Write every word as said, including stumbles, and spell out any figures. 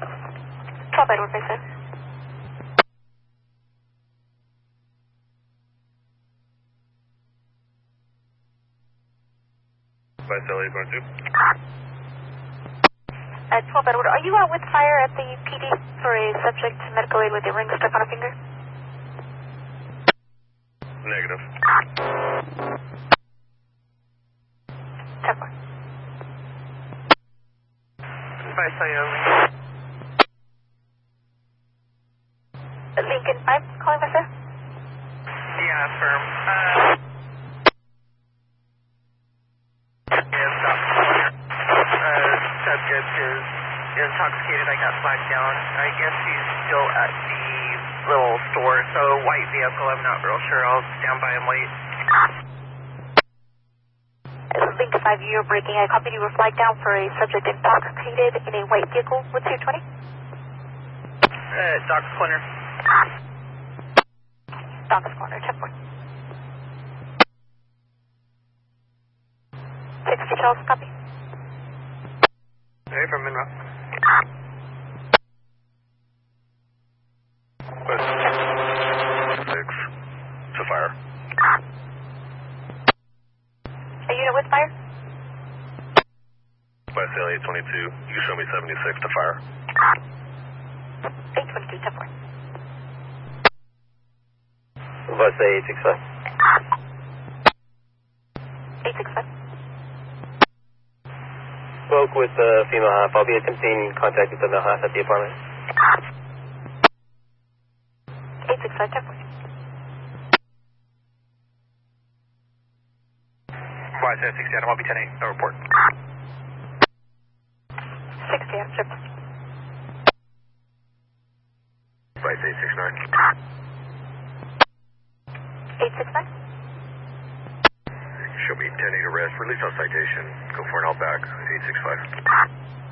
twelve Edward, please, sir. Vice L A going two. Uh, twelve Edward, are you out with fire at the P D for a subject medical aid with a ring stuck on a finger? Negative. ten four. Vice L A. Lincoln five, calling for sir? Yeah, firm. Uh, yes, uh, uh, subject is intoxicated. I got flagged down. I guess he's still at the little store, so white vehicle. I'm not real sure. I'll stand by and wait. Lincoln five, you're breaking. I copied you were flagged down for a subject intoxicated in a white vehicle. What's your twenty? Uh, Doc's Corner. Doc's Corner, ten four. sixty Charles, copy. Hey, from Monroe. West six to fire. A unit with fire? West L A twenty-two. You can show me seventy-six to fire. eight twenty-two, ten four. Vice A eight six five. eight six five. Spoke with the uh, female half. I'll be attempting contact with the male half at the apartment. eight six five, ten four. Vice A sixty, Adam, I'll be ten eight. No report. sixty, I'm triple. Vice eight six nine. eight six nine. Show me ten eight arrest. Release on citation. Go for an all back. eight six five.